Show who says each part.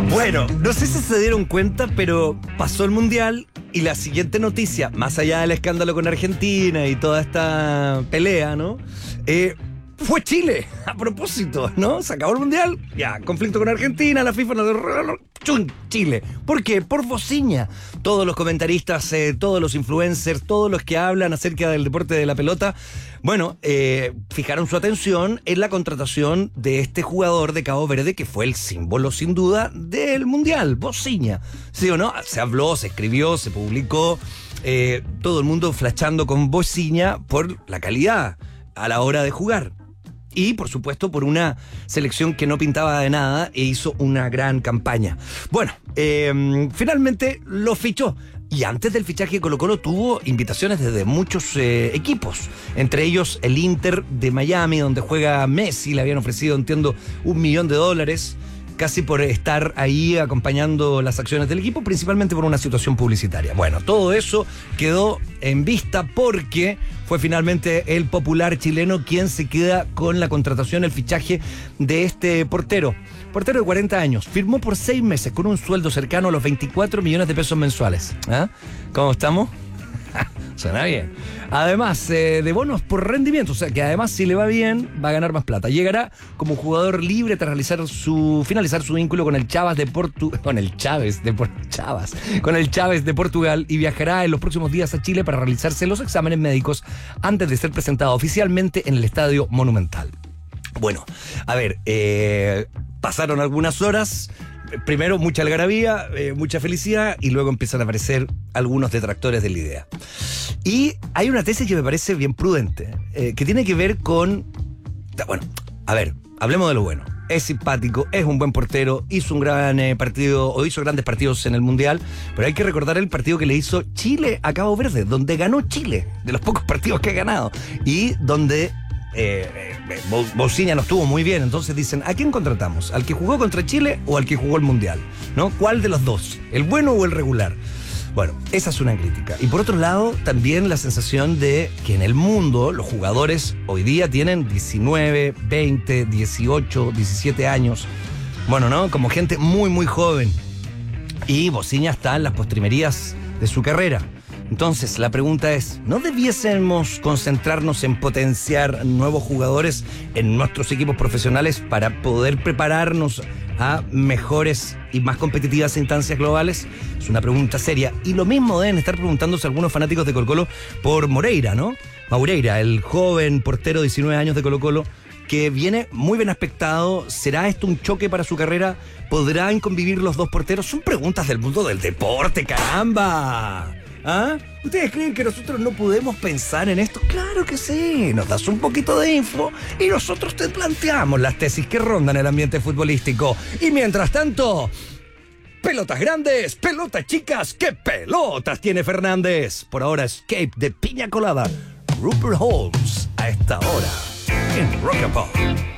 Speaker 1: Bueno, no sé si se dieron cuenta, pero pasó el Mundial y la siguiente noticia, más allá del escándalo con Argentina y toda esta pelea, ¿no? Fue Chile, a propósito, ¿no? Se acabó el Mundial, ya, conflicto con Argentina, la FIFA, ¡chum! Chile. ¿Por qué? Por Bociña. Todos los comentaristas, todos los influencers, todos los que hablan acerca del deporte de la pelota, bueno, fijaron su atención en la contratación de este jugador de Cabo Verde que fue el símbolo, sin duda, del Mundial, Bociña. ¿Sí o no? Se habló, se escribió, se publicó, todo el mundo flashando con Bociña por la calidad a la hora de jugar. Y, por supuesto, por una selección que no pintaba de nada e hizo una gran campaña. Bueno, finalmente lo fichó. Y antes del fichaje, Colo-Colo tuvo invitaciones desde muchos equipos. Entre ellos el Inter de Miami, donde juega Messi. Le habían ofrecido, entiendo, $1 millón, casi por estar ahí acompañando las acciones del equipo, principalmente por una situación publicitaria. Bueno, todo eso quedó en vista porque fue finalmente el popular chileno quien se queda con la contratación, el fichaje de este portero. Portero de 40 años, firmó por 6 meses con un sueldo cercano a los 24 millones de pesos mensuales. ¿Ah? ¿Cómo estamos? Suena bien. Además de bonos por rendimiento, o sea que además si le va bien va a ganar más plata. Llegará como jugador libre tras finalizar su vínculo con el Chaves de Portugal y viajará en los próximos días a Chile para realizarse los exámenes médicos antes de ser presentado oficialmente en el Estadio Monumental. Bueno, a ver, pasaron algunas horas. Primero mucha algarabía, mucha felicidad y luego empiezan a aparecer algunos detractores de la idea. Y hay una tesis que me parece bien prudente, que tiene que ver con... Bueno, a ver, hablemos de lo bueno. Es simpático, es un buen portero, hizo un gran partido, o hizo grandes partidos en el Mundial, pero hay que recordar el partido que le hizo Chile a Cabo Verde, donde ganó Chile, de los pocos partidos que ha ganado, y donde... Bociña no estuvo muy bien, entonces dicen, ¿a quién contratamos? ¿Al que jugó contra Chile o al que jugó el Mundial? ¿No? ¿Cuál de los dos? ¿El bueno o el regular? Bueno, esa es una crítica. Y por otro lado, también la sensación de que en el mundo los jugadores hoy día tienen 19, 20, 18, 17 años. Bueno, ¿no? Como gente muy, muy joven. Y Bociña está en las postrimerías de su carrera. Entonces, la pregunta es, ¿no debiésemos concentrarnos en potenciar nuevos jugadores en nuestros equipos profesionales para poder prepararnos a mejores y más competitivas instancias globales? Es una pregunta seria. Y lo mismo deben estar preguntándose algunos fanáticos de Colo-Colo por Moreira, ¿no? Maureira, el joven portero de 19 años de Colo-Colo, que viene muy bien aspectado. ¿Será esto un choque para su carrera? ¿Podrán convivir los dos porteros? Son preguntas del mundo del deporte, caramba. ¿Ah? ¿Ustedes creen que nosotros no podemos pensar en esto? Claro que sí, nos das un poquito de info y nosotros te planteamos las tesis que rondan el ambiente futbolístico. Y mientras tanto, pelotas grandes, pelotas chicas, ¿qué pelotas tiene Fernández? Por ahora, Escape de Piña Colada, Rupert Holmes, a esta hora en Rock and Pop.